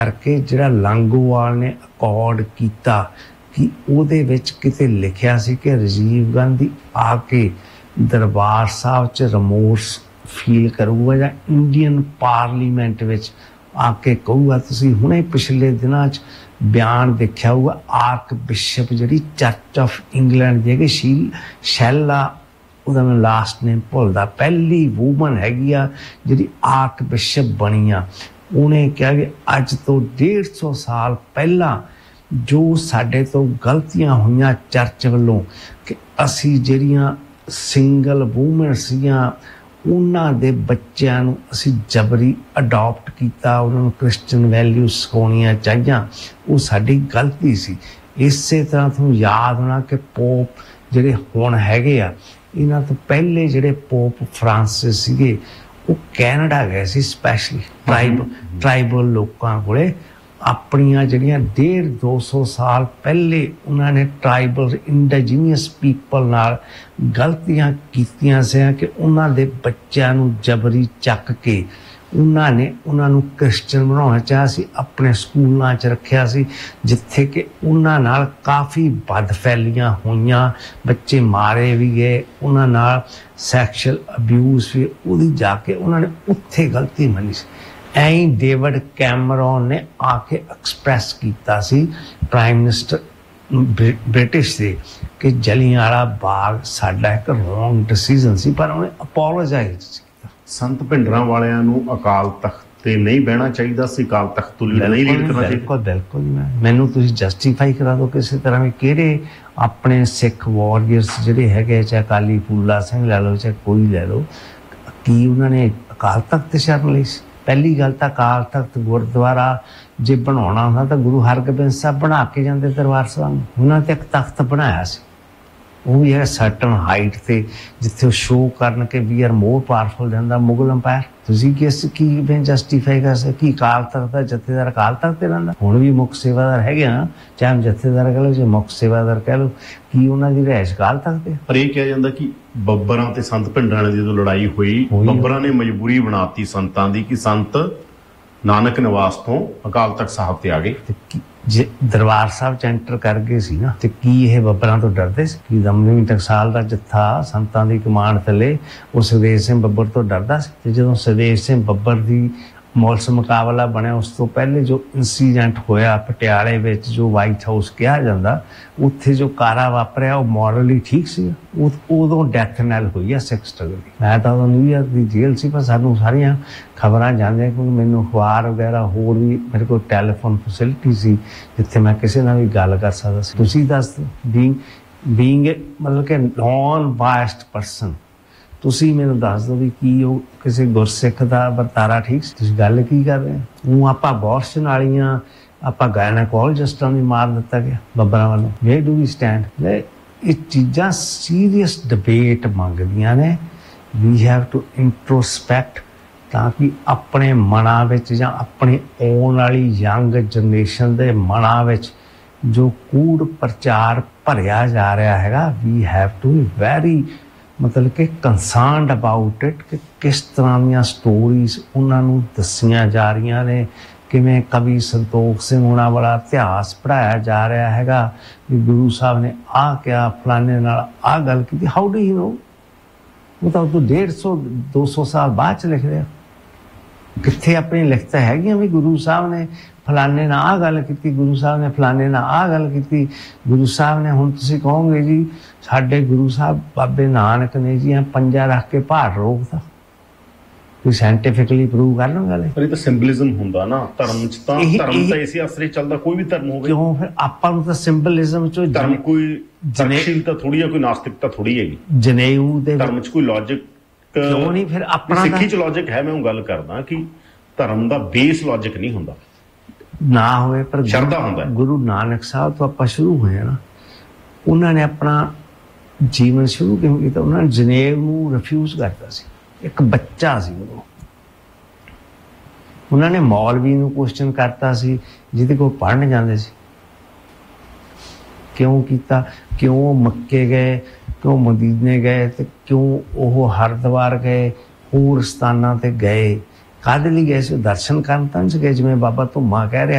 ਕਰਕੇ ਜਿਹੜਾ ਲੰਗੋਵਾਲ ਨੇ ਅਕੋਰਡ ਕੀਤਾ ਕਿ ਉਹਦੇ ਵਿੱਚ ਕਿਤੇ ਲਿਖਿਆ ਸੀ ਕਿ ਰਾਜੀਵ ਗਾਂਧੀ ਆ ਕੇ ਦਰਬਾਰ ਸਾਹਿਬ 'ਚ ਰਿਮੋਰਸ ਫੀਲ ਕਰੂਗਾ ਜਾਂ ਇੰਡੀਅਨ ਪਾਰਲੀਮੈਂਟ ਵਿੱਚ ਆ ਕੇ ਕਹੂਗਾ। ਤੁਸੀਂ ਹੁਣੇ ਪਿਛਲੇ ਦਿਨਾਂ 'ਚ ਬਿਆਨ ਦੇਖਿਆ ਹੋਊਗਾ, ਆਰਕ ਬਿਸ਼ਪ ਜਿਹੜੀ ਚਰਚ ਆਫ ਇੰਗਲੈਂਡ ਦੀ ਹੈਗੀ ਸ਼ੈਲਾ, ਉਹਦਾ ਮੈਂ ਲਾਸਟ ਨੇਮ ਭੁੱਲਦਾ, ਪਹਿਲੀ ਵੂਮਨ ਹੈਗੀ ਆ ਜਿਹੜੀ ਆਰਕ ਬਿਸ਼ਪ ਬਣੀ ਆ। ਉਹਨੇ ਕਿਹਾ ਕਿ ਅੱਜ ਤੋਂ 150 ਸਾਲ ਪਹਿਲਾਂ ਜੋ ਸਾਡੇ ਤੋਂ ਗਲਤੀਆਂ ਹੋਈਆਂ ਚਰਚ ਵੱਲੋਂ ਕਿ ਅਸੀਂ ਜਿਹੜੀਆਂ ਸਿੰਗਲ ਵੂਮਨ ਸੀਗੀਆਂ ਉਹਨਾਂ ਦੇ ਬੱਚਿਆਂ ਨੂੰ ਅਸੀਂ ਜਬਰੀ ਅਡੋਪਟ ਕੀਤਾ, ਉਹਨਾਂ ਨੂੰ ਕ੍ਰਿਸਚਨ ਵੈਲਿਊ ਸਿਖਾਉਣੀਆਂ ਚਾਹੀਆਂ, ਉਹ ਸਾਡੀ ਗਲਤੀ ਸੀ। ਇਸੇ ਤਰ੍ਹਾਂ ਤੁਹਾਨੂੰ ਯਾਦ ਹੋਣਾ ਕਿ ਪੋਪ ਜਿਹੜੇ ਹੁਣ ਹੈਗੇ ਆ, ਇਹਨਾਂ ਤੋਂ ਪਹਿਲੇ ਜਿਹੜੇ ਪੋਪ ਫਰਾਂਸਿਸ ਸੀਗੇ ਉਹ ਕੈਨੇਡਾ ਗਏ ਸੀ, ਸਪੈਸ਼ਲੀ ਟਰਾਈਬਲ ਲੋਕਾਂ ਕੋਲੇ ਆਪਣੀਆਂ ਜਿਹੜੀਆਂ 150-200 ਸਾਲ ਪਹਿਲੇ ਉਹਨਾਂ ਨੇ ਟਰਾਈਬਲ ਇੰਡੀਜੀਨੀਅਸ ਪੀਪਲ ਨਾਲ ਗਲਤੀਆਂ ਕੀਤੀਆਂ ਸੀ ਕਿ ਉਹਨਾਂ ਦੇ ਬੱਚਿਆਂ ਨੂੰ ਜਬਰੀ ਚੱਕ ਕੇ ਉਹਨਾਂ ਨੂੰ ਕ੍ਰਿਸਚਨ ਬਣਾਉਣਾ ਚਾਹਿਆ ਸੀ, ਆਪਣੇ ਸਕੂਲਾਂ 'ਚ ਰੱਖਿਆ ਸੀ, ਜਿੱਥੇ ਕਿ ਉਹਨਾਂ ਨਾਲ ਕਾਫੀ ਵੱਧ ਫੈਲੀਆਂ ਹੋਈਆਂ, ਬੱਚੇ ਮਾਰੇ ਵੀ ਗਏ, ਉਹਨਾਂ ਨਾਲ ਸੈਕਸ਼ੂਅਲ ਅਬਿਊਜ਼ ਵੀ, ਉਹਦੀ ਜਾ ਕੇ ਉਹਨਾਂ ਨੇ ਉੱਥੇ ਗਲਤੀ ਮੰਨੀ ਸੀ। ਐਂ ਡੇਵਿਡ ਕੈਮਰੋਨ ਨੇ ਆ ਕੇ ਐਕਸਪ੍ਰੈਸ ਕੀਤਾ ਸੀ ਪ੍ਰਾਈਮ ਮਿਨਿਸਟਰ ਬ੍ਰਿਟਿਸ਼ ਦੇ ਕਿ ਜਲਿਆਂਵਾਲਾ ਬਾਗ ਸਾਡਾ ਇੱਕ ਰੋਂਗ ਡਿਸੀਜ਼ਨ ਸੀ, ਪਰ ਉਹਨੇ ਅਪੋਲੋਜਾਈਜ਼ ਕੀਤਾ। ਸੰਤ ਭਿੰਡਰਾਂ ਵਾਲਿਆਂ ਨੂੰ ਅਕਾਲ ਤਖਤ ਤੇ ਨਹੀਂ ਬਹਿਣਾ ਚਾਹੀਦਾ ਸੀ, ਅਕਾਲ ਤਖਤ ਤੋਂ ਨਹੀਂ ਲੀਡ ਕਰਨਾ ਚਾਹੀਦਾ। ਬਿਲਕੁਲ ਮੈਨੂੰ ਤੁਸੀਂ ਜਸਟੀਫਾਈ ਕਰਾ ਦਿਓ ਕਿਸੇ ਤਰ੍ਹਾਂ ਵੀ, ਕਿਹੜੇ ਆਪਣੇ ਸਿੱਖ ਵਾਰੀਅਰਸ ਜਿਹੜੇ ਹੈਗੇ, ਚਾਹੇ ਅਕਾਲੀ ਫੂਲਾ ਸਿੰਘ ਲੈ ਲਓ, ਚਾਹੇ ਕੋਈ ਲੈ ਲਓ, ਕੀ ਉਹਨਾਂ ਨੇ ਅਕਾਲ ਤਖਤ ਤੇ ਸ਼ਰਨ ਲਈ ਸੀ? ਪਹਿਲੀ ਗੱਲ ਤਾਂ ਅਕਾਲ ਤਖਤ ਗੁਰਦੁਆਰਾ ਜੇ ਬਣਾਉਣਾ ਹੁੰਦਾ ਤਾਂ ਗੁਰੂ ਹਰਗੋਬਿੰਦ ਸਾਹਿਬ ਬਣਾ ਕੇ ਜਾਂਦੇ ਦਰਬਾਰ ਸਾਹਿਬ ਨੂੰ। ਉਹਨਾਂ ਤੇ ਇੱਕ ਤਖਤ ਬਣਾਇਆ ਸੀ, ਉਹ ਵੀ ਹੈ ਸਰਟਨ ਹਾਈਟ ਤੇ, ਜਿੱਥੇ ਉਹ ਸ਼ੋਅ ਕਰਨ ਕਿ ਵੀ are more powerful then the Mughal umpire. ਤੁਸੀਂ ਕੀ ਜਸਟੀਫਾਈ ਕਰ ਸਕਦੇ ਕਿ ਅਕਾਲ ਤਖਤ ਦਾ ਜਥੇਦਾਰ ਅਕਾਲ ਤਖਤ ਤੇ ਰਹਿੰਦਾ? ਹੁਣ ਵੀ ਮੁੱਖ ਸੇਵਾਦਾਰ ਹੈਗੇ ਆ, ਚਾਹੇ ਜਥੇਦਾਰ ਕਹਿ ਲਓ ਚਾਹੇ ਮੁੱਖ ਸੇਵਾਦਾਰ ਕਹਿ ਲਓ, ਕੀ ਉਹਨਾਂ ਦੀ ਰਿਹਾਇਸ਼ ਅਕਾਲ ਤਖਤ ਤੇ? ਪਰ ਇਹ ਕਿਹਾ ਜਾਂਦਾ ਕਿ ਬੱਬਰਾਂ ਤੇ ਸੰਤ ਭਿੰਡਰਾਂ ਦੀ ਜਦੋਂ ਲੜਾਈ ਹੋਈ, ਬੱਬਰਾਂ ਨੇ ਮਜਬੂਰੀ ਬਣਾਤੀ ਸੰਤਾਂ ਦੀ ਕਿ ਸੰਤ ਨਾਨਕ ਨਿਵਾਸ ਤੋਂ ਅਕਾਲ ਤਖਤ ਸਾਹਿਬ ਤੇ ਆ ਗਏ। ਜੇ ਦਰਬਾਰ ਸਾਹਿਬ ਚ ਐਂਟਰ ਕਰ ਗਏ ਸੀ ਨਾ, ਤੇ ਕੀ ਇਹ ਬੱਬਰਾਂ ਤੋਂ ਡਰਦੇ ਸੀ? ਕੀ ਦਮਦਮੀ ਟਕਸਾਲ ਦਾ ਜੱਥਾ ਸੰਤਾਂ ਦੀ ਕਮਾਂਡ ਥੱਲੇ ਉਹ ਸੁਖਦੇਵ ਸਿੰਘ ਬੱਬਰ ਤੋਂ ਡਰਦਾ ਸੀ? ਤੇ ਜਦੋਂ ਸੁਖਦੇਵ ਸਿੰਘ ਬੱਬਰ ਦੀ ਮੌਲਸ ਮੁਕਾਬਲਾ ਬਣਿਆ, ਉਸ ਤੋਂ ਪਹਿਲੇ ਜੋ ਇੰਸੀਡੈਂਟ ਹੋਇਆ ਪਟਿਆਲੇ ਵਿੱਚ, ਜੋ ਵਾਈਟ ਹਾਊਸ ਕਿਹਾ ਜਾਂਦਾ, ਉੱਥੇ ਜੋ ਕਾਰਾ ਵਾਪਰਿਆ ਉਹ ਮੋਰਲੀ ਠੀਕ ਸੀ? ਉਦੋਂ ਡੈਥ ਨੈਲ ਹੋਈ ਆ ਸਿੱਖ ਸਟਰਗਲ ਦੀ। ਮੈਂ ਤਾਂ ਉਦੋਂ ਨਿਊਯਾਰਕ ਦੀ ਜੇਲ੍ਹ ਸੀ, ਪਰ ਸਾਨੂੰ ਸਾਰੀਆਂ ਖਬਰਾਂ ਜਾਂਦੀਆਂ, ਕਿਉਂਕਿ ਮੈਨੂੰ ਅਖਬਾਰ ਵਗੈਰਾ ਹੋਰ ਵੀ, ਮੇਰੇ ਕੋਲ ਟੈਲੀਫੋਨ ਫੈਸਿਲਿਟੀ ਸੀ ਜਿੱਥੇ ਮੈਂ ਕਿਸੇ ਨਾਲ ਵੀ ਗੱਲ ਕਰ ਸਕਦਾ ਸੀ। ਤੁਸੀਂ ਦੱਸ ਦਿਓ, ਬੀਇੰਗ ਮਤਲਬ ਕਿ ਨੌਨ ਬਾਇਸਡ ਪਰਸਨ, ਤੁਸੀਂ ਮੈਨੂੰ ਦੱਸ ਦਿਓ ਵੀ ਕੀ ਉਹ ਕਿਸੇ ਗੁਰਸਿੱਖ ਦਾ ਵਰਤਾਰਾ ਠੀਕ ਸੀ? ਤੁਸੀਂ ਗੱਲ ਕੀ ਕਰ ਰਹੇ ਹੋ? ਉਹ ਆਪਾਂ ਅਬੋਰਸ਼ਨ ਵਾਲੀਆਂ, ਆਪਾਂ ਗਾਇਨੋਕੋਲੋਜਿਸਟਾਂ ਨੂੰ ਮਾਰ ਦਿੱਤਾ ਗਿਆ ਬੱਬਰਾਂ ਵੱਲੋਂ। Wear do we stand? ਇਹ ਚੀਜ਼ਾਂ ਸੀਰੀਅਸ ਡਿਬੇਟ ਮੰਗਦੀਆਂ ਨੇ। ਵੀ ਹੈਵ ਟੂ ਇੰਟਰੋਸਪੈਕਟ, ਤਾਂ ਕਿ ਆਪਣੇ ਮਨਾਂ ਵਿੱਚ ਜਾਂ ਆਪਣੀ ਆਉਣ ਵਾਲੀ ਯੰਗ ਜਨਰੇਸ਼ਨ ਦੇ ਮਨਾਂ ਵਿੱਚ ਜੋ ਕੂੜ ਪ੍ਰਚਾਰ ਭਰਿਆ ਜਾ ਰਿਹਾ ਹੈਗਾ, we have to be very ਮਤਲਬ ਕਿ ਕੰਸਰਨਡ ਅਬਾਊਟ ਇਟ, ਕਿ ਕਿਸ ਤਰ੍ਹਾਂ ਦੀਆਂ ਸਟੋਰੀਜ਼ ਉਹਨਾਂ ਨੂੰ ਦੱਸੀਆਂ ਜਾ ਰਹੀਆਂ ਨੇ, ਕਿਵੇਂ ਕਵੀ ਸੰਤੋਖ ਸਿੰਘ ਉਹਨਾਂ ਵਾਲਾ ਇਤਿਹਾਸ ਪੜ੍ਹਾਇਆ ਜਾ ਰਿਹਾ ਹੈਗਾ ਵੀ ਗੁਰੂ ਸਾਹਿਬ ਨੇ ਆਹ ਕਿਹਾ, ਫਲਾਣੇ ਨਾਲ ਆਹ ਗੱਲ ਕੀਤੀ। How do you know? ਉਹ ਤਾਂ ਉਦੋਂ 150-200 ਸਾਲ ਬਾਅਦ 'ਚ ਲਿਖ ਰਿਹਾ। ਕਿੱਥੇ ਆਪਣੀ ਲਿਖਤਾਂ ਹੈਗੀਆਂ ਵੀ ਗੁਰੂ ਸਾਹਿਬ ਨੇ ਫਲਾਣੇ ਨਾਲ ਆਹ ਗੱਲ ਕੀਤੀ, ਗੁਰੂ ਸਾਹਿਬ ਨੇ ਫਲਾਣੇ ਨਾਲ ਆਹ ਗੱਲ ਕੀਤੀ, ਗੁਰੂ ਸਾਹਿਬ ਨੇ, ਹੁਣ ਤੁਸੀਂ ਕਹੋਗੇ ਜੀ ਸਾਡੇ ਗੁਰੂ ਸਾਹਿਬ ਬਾਬੇ ਨਾਨਕ ਨੇ ਜੀ ਪੰਜਾ ਰੱਖ ਕੇ ਪਹਾੜ ਰੋਕਦਾ, ਕੋਈ ਸਾਇੰਟੀਫਿਕਲੀ ਪ੍ਰੂਵ ਕਰ ਲਓ ਗੱਲ? ਪਰ ਇਹ ਤਾਂ ਸਿੰਬਲਿਜ਼ਮ ਹੁੰਦਾ ਨਾ ਧਰਮ ਚ, ਤਾਂ ਧਰਮ ਤਾਂ ਇਸੇ ਆਸਰੇ ਚੱਲਦਾ, ਕੋਈ ਵੀ ਧਰਮ ਹੋਵੇ। ਕਿਉਂ ਫਿਰ ਆਪਾਂ ਨੂੰ ਤਾਂ ਸਿੰਬਲਿਜ਼ਮ ਚੋਂ ਧਰਮ ਕੋਈ ਤਰਕਸ਼ੀਲਤਾ ਥੋੜੀ ਹੈ, ਕੋਈ ਨਾਸਤਿਕਤਾ ਥੋੜੀ ਹੈਗੀ। ਜਨੇਊ ਦੇ ਧਰਮ ਚ ਕੋਈ ਲੌਜਿਕ ਕਿਉਂ ਨਹੀਂ? ਫਿਰ ਆਪਣਾ ਸਿੱਖੀ ਚ ਲੌਜਿਕ ਹੈ, ਮੈਂ ਉਹ ਗੱਲ ਕਰਦਾ ਕਿ ਧਰਮ ਦਾ ਬੇਸ ਲੌਜਿਕ ਨਹੀਂ ਹੁੰਦਾ, ਨਾ ਹੋਵੇ ਪਰ ਸ਼ਰਧਾ ਹੁੰਦਾ। ਗੁਰੂ ਨਾਨਕ ਸਾਹਿਬ ਤੋਂ ਆਪਾਂ ਸ਼ੁਰੂ ਹੋਏ ਨਾ, ਉਹਨਾਂ ਨੇ ਆਪਣਾ ਜੀਵਨ ਸ਼ੁਰੂ ਕਿਵੇਂ ਕੀਤਾ? ਉਹਨਾਂ ਨੇ ਜਨੇਊ ਨੂੰ ਰਿਫਿਊਜ਼ ਕਰਤਾ ਸੀ, ਇੱਕ ਬੱਚਾ ਸੀ ਉਹ। ਉਹਨਾਂ ਨੇ ਮੌਲਵੀ ਨੂੰ ਕੁਐਸਚਨ ਕਰਤਾ ਸੀ ਜਿਹਦੇ ਕੋਲ ਪੜ੍ਹਨ ਜਾਂਦੇ ਸੀ। ਕਿਉਂ ਕੀਤਾ? ਕਿਉਂ ਮੱਕੇ ਗਏ, ਕਿਉਂ ਮਦੀਨੇ ਗਏ, ਤੇ ਕਿਉਂ ਉਹ ਹਰਿਦੁਆਰ ਗਏ, ਹੋਰ ਸਥਾਨਾਂ ਤੇ ਗਏ? ਕਾਹਦੇ ਲਈ ਗਏ ਸੀ? ਦਰਸ਼ਨ ਕਰਨ ਤਾਂ ਨਹੀਂ ਗਏ ਜਿਵੇਂ ਬਾਬਾ ਧੁੰਮਾ ਕਹਿ ਰਿਹਾ